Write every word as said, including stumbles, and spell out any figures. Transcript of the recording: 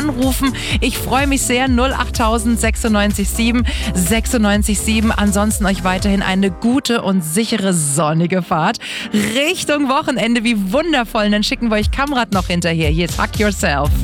anrufen. Ich freue mich sehr. null acht neun sechs sieben sechsundneunzig sieben. Ansonsten euch weiterhin eine gute und sichere sonnige Fahrt Richtung Wochenende. Wie wundervoll. Und dann schicken wir euch Kamrat noch hinterher. Hier, Tuck Yourself.